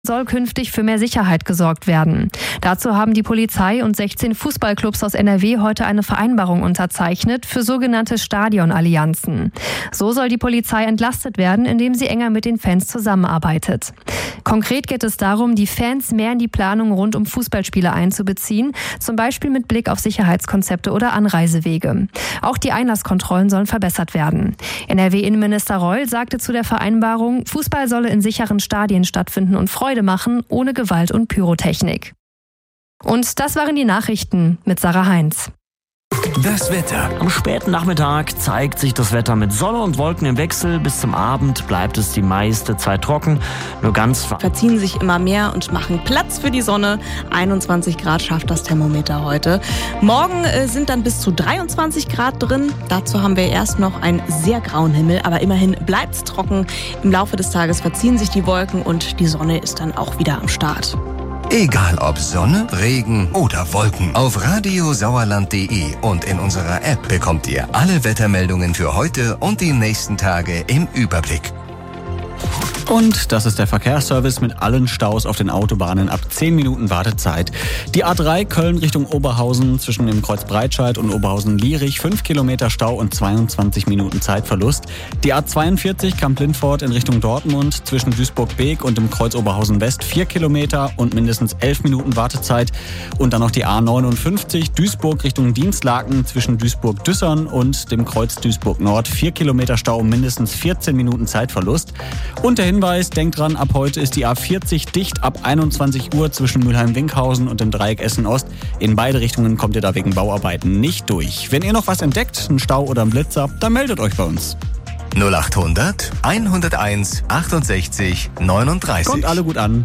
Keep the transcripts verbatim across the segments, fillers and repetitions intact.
soll künftig für mehr Sicherheit gesorgt werden. Dazu haben die Polizei und sechzehn Fußballclubs aus N R W heute eine Vereinbarung unterzeichnet für sogenannte Stadionallianzen. So soll die Polizei entlastet werden, indem sie enger mit den Fans zusammenarbeitet. Konkret geht es darum, die Fans mehr in die Planung rund um Fußballspiele einzubeziehen, zum Beispiel mit Blick auf Sicherheitskonzepte oder Anreisewege. Auch die Einlasskontrollen sollen verbessert werden. N R W-Innenminister Reul sagte zu der Vereinbarung, Fußball solle in sicheren Stadien stattfinden und Freude machen, ohne Gewalt und Pyrotechnik. Und das waren die Nachrichten mit Sarah Heinz. Das Wetter. Am späten Nachmittag zeigt sich das Wetter mit Sonne und Wolken im Wechsel. Bis zum Abend bleibt es die meiste Zeit trocken. Nur ganz verziehen sich immer mehr und machen Platz für die Sonne. einundzwanzig Grad schafft das Thermometer heute. Morgen äh, sind dann bis zu dreiundzwanzig Grad drin. Dazu haben wir erst noch einen sehr grauen Himmel, aber immerhin bleibt es trocken. Im Laufe des Tages verziehen sich die Wolken und die Sonne ist dann auch wieder am Start. Egal ob Sonne, Regen oder Wolken. Auf radiosauerland punkt de und in unserer App bekommt ihr alle Wettermeldungen für heute und die nächsten Tage im Überblick. Und das ist der Verkehrsservice mit allen Staus auf den Autobahnen ab zehn Minuten Wartezeit. Die A drei Köln Richtung Oberhausen zwischen dem Kreuz Breitscheid und Oberhausen-Lierich fünf Kilometer Stau und zweiundzwanzig Minuten Zeitverlust. Die A zweiundvierzig Kamp-Lindfort in Richtung Dortmund zwischen Duisburg-Beek und dem Kreuz Oberhausen-West vier Kilometer und mindestens elf Minuten Wartezeit. Und dann noch die A neunundfünfzig Duisburg Richtung Dienstlaken zwischen Duisburg-Düssern und dem Kreuz Duisburg-Nord vier Kilometer Stau und mindestens vierzehn Minuten Zeitverlust. Und der Hinweis, denkt dran, ab heute ist die A vierzig dicht ab einundzwanzig Uhr zwischen Mülheim-Winkhausen und dem Dreieck Essen-Ost. In beide Richtungen kommt ihr da wegen Bauarbeiten nicht durch. Wenn ihr noch was entdeckt, einen Stau oder einen Blitzer, dann meldet euch bei uns. null achthundert hunderteins achtundsechzig neununddreißig. Kommt alle gut an.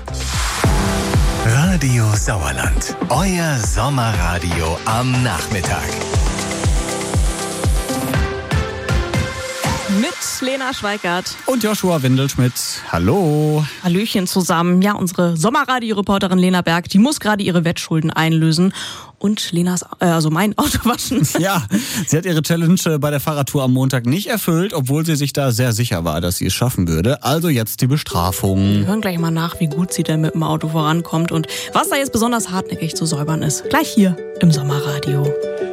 Radio Sauerland, euer Sommerradio am Nachmittag. Mit Lena Schweikart und Joshua Windelschmidt. Hallo. Hallöchen zusammen. Ja, unsere Sommerradio-Reporterin Lena Berg, die muss gerade ihre Wettschulden einlösen und Lenas, äh, also mein Auto waschen. Ja, sie hat ihre Challenge bei der Fahrradtour am Montag nicht erfüllt, obwohl sie sich da sehr sicher war, dass sie es schaffen würde. Also jetzt die Bestrafung. Wir hören gleich mal nach, wie gut sie denn mit dem Auto vorankommt und was da jetzt besonders hartnäckig zu säubern ist. Gleich hier im Sommerradio.